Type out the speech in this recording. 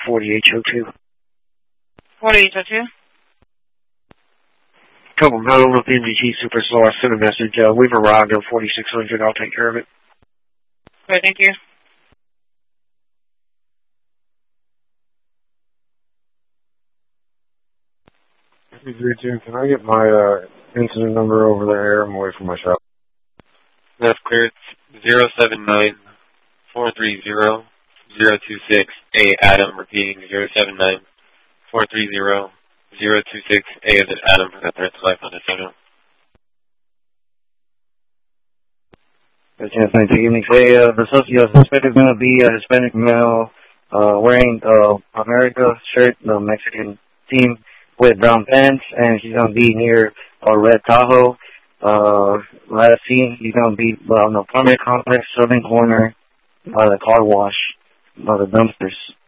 4802. 4802? Couple Metal with MDT Super Slow. I sent a message. We've arrived on 4600. I'll take care of it. Okay, thank you. Can I get my incident number over there? I'm away from my shop. That's clear. It's 079-430-026. Adam, repeating 079-430-026. Is it Adam for that threat to life on the signal? Chance 19 evening. Say, the suspect is going to be a Hispanic male wearing America shirt, the Mexican team, with brown pants, and he's going to be near a red Tahoe. Last seen, he's going to be on the apartment complex, southern corner, by the car wash, by the dumpsters.